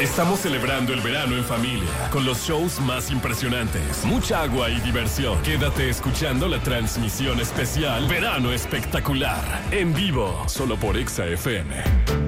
Estamos celebrando el verano en familia, con los shows más impresionantes, mucha agua y diversión. Quédate escuchando la transmisión especial Verano Espectacular, en vivo, solo por Exa FM.